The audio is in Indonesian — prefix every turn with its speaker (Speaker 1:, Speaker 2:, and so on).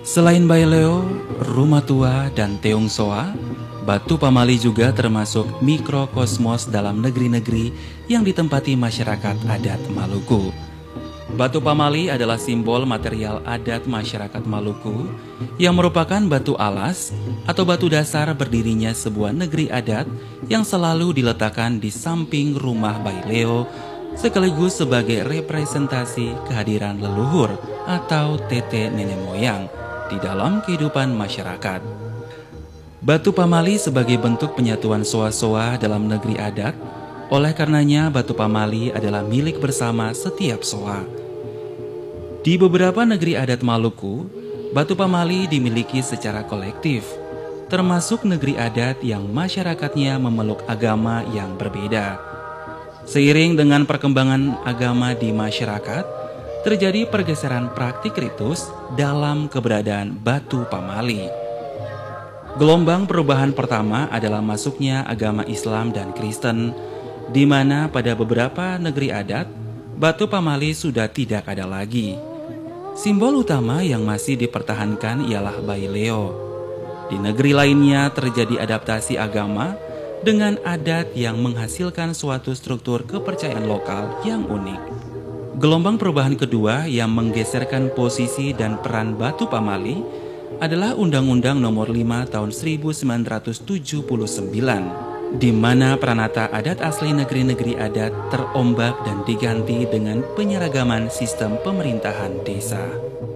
Speaker 1: Selain Baileo, Rumah Tua, dan Teong Soa, Batu Pamali juga termasuk mikrokosmos dalam negeri-negeri yang ditempati masyarakat adat Maluku. Batu Pamali adalah simbol material adat masyarakat Maluku yang merupakan batu alas atau batu dasar berdirinya sebuah negeri adat yang selalu diletakkan di samping rumah Baileo sekaligus sebagai representasi kehadiran leluhur atau tete nenek moyang di dalam kehidupan masyarakat. Batu Pamali sebagai bentuk penyatuan soa-soa dalam negeri adat, oleh karenanya Batu Pamali adalah milik bersama setiap soa. Di beberapa negeri adat Maluku, Batu Pamali dimiliki secara kolektif, termasuk negeri adat yang masyarakatnya memeluk agama yang berbeda. Seiring dengan perkembangan agama di masyarakat, terjadi pergeseran praktik ritus dalam keberadaan Batu Pamali. Gelombang perubahan pertama adalah masuknya agama Islam dan Kristen, di mana pada beberapa negeri adat, Batu Pamali sudah tidak ada lagi. Simbol utama yang masih dipertahankan ialah Baileo. Di negeri lainnya terjadi adaptasi agama dengan adat yang menghasilkan suatu struktur kepercayaan lokal yang unik. Gelombang perubahan kedua yang menggeserkan posisi dan peran Batu Pamali adalah Undang-Undang Nomor 5 Tahun 1979, di mana pranata adat asli negeri-negeri adat terombak dan diganti dengan penyeragaman sistem pemerintahan desa.